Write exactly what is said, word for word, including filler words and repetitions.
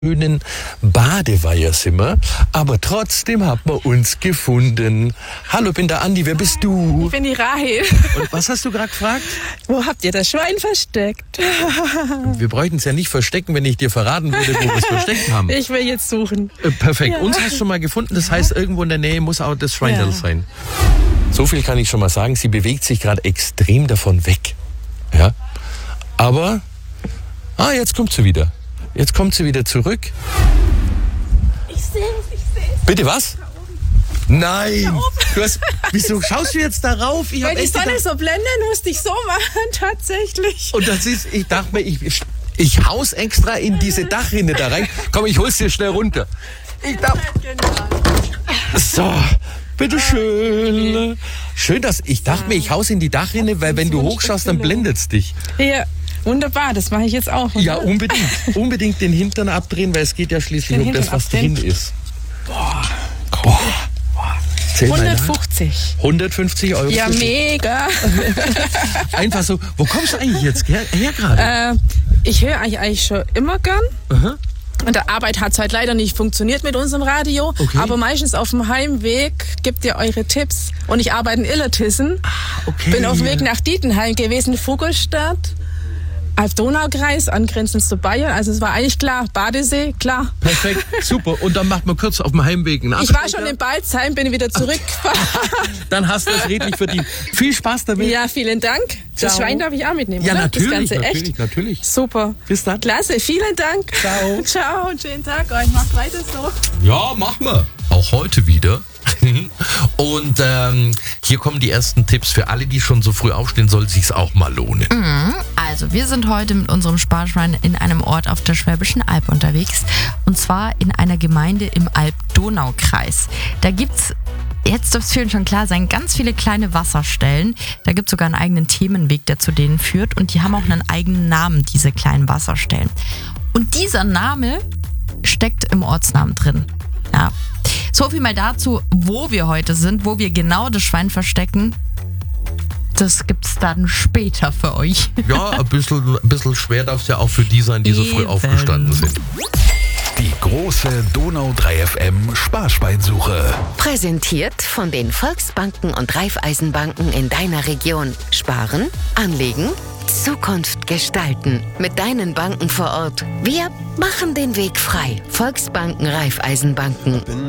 schönen Badeweiher sind wir, aber trotzdem haben wir uns gefunden. Hallo, bin der Andi, wer bist du? Ich bin die Rahel. Und was hast du gerade gefragt? Wo habt ihr das Schwein versteckt? Wir bräuchten es ja nicht verstecken, wenn ich dir verraten würde, wo wir es versteckt haben. Ich will jetzt suchen. Äh, perfekt, Ja. uns hast du schon mal gefunden, das heißt, irgendwo in der Nähe muss auch das Schwein Ja. sein. So viel kann ich schon mal sagen, sie bewegt sich gerade extrem davon weg. Ja, aber, ah, jetzt kommt sie wieder. Jetzt kommt sie wieder zurück. Ich sehe es, ich sehe es. Bitte was? Nein! Du hast, wieso schaust du jetzt darauf? Ich hab Weil die echt Sonne gedacht- so blenden, musste ich so machen, tatsächlich. Und das ist, ich dachte mir, ich, ich haus extra in diese Dachrinne da rein. Komm, ich hol's dir schnell runter. Ich darf, so, bitteschön. Schön, dass, ich dachte mir, ich haus in die Dachrinne, weil wenn du hochschaust, dann blendet's dich. Ja, wunderbar, das mache ich jetzt auch. Ja, unbedingt. Unbedingt den Hintern abdrehen, weil es geht ja schließlich Den um das, Hintern was abdrehen. drin ist. Boah. Boah. Zähl mal nach. hundertfünfzig. hundertfünfzig Euro. Ja, mega. Einfach so. Wo kommst du eigentlich jetzt her, her gerade? äh, ich höre eigentlich, eigentlich schon immer gern. Aha. Und der Arbeit hat es halt leider nicht funktioniert mit unserem Radio. Okay. Aber meistens auf dem Heimweg gebt ihr eure Tipps. Und ich arbeite in Illertissen. Okay. Bin auf dem Weg nach Dietenheim gewesen, Vogelstadt, Alb-Donau-Kreis, angrenzend zu Bayern. Also es war eigentlich klar, Badesee, klar. Perfekt, super. Und dann macht man kurz auf dem Heimweg einen Ich war Abstecher. schon in Balzheim, bin wieder zurückgefahren. Dann hast du das redlich verdient. Viel Spaß damit. Ja, vielen Dank. Das Ciao. Schwein darf ich auch mitnehmen, Ja, oder? natürlich, Das Ganze natürlich, echt. natürlich. Super. Bis dann. Klasse, vielen Dank. Ciao. Ciao und schönen Tag euch. Macht weiter so. Ja, machen wir. Auch heute wieder. Und ähm, hier kommen die ersten Tipps für alle, die schon so früh aufstehen, soll es sich auch mal lohnen. Also, wir sind heute mit unserem Sparschwein in einem Ort auf der Schwäbischen Alb unterwegs. Und zwar in einer Gemeinde im Alb-Donau-Kreis. Da gibt's, jetzt dürfte es vielen schon klar sein, ganz viele kleine Wasserstellen. Da gibt es sogar einen eigenen Themenweg, der zu denen führt. Und die haben auch einen eigenen Namen, diese kleinen Wasserstellen. Und dieser Name steckt im Ortsnamen drin. Ja. So viel mal dazu, wo wir heute sind, wo wir genau das Schwein verstecken. Das gibt's dann später für euch. Ja, ein bisschen, ein bisschen schwer darf es ja auch für die sein, die so früh Eben. aufgestanden sind. Die große Donau drei F M Sparschweinsuche. Präsentiert von den Volksbanken und Raiffeisenbanken in deiner Region. Sparen, anlegen, Zukunft gestalten. Mit deinen Banken vor Ort. Wir machen den Weg frei. Volksbanken, Raiffeisenbanken.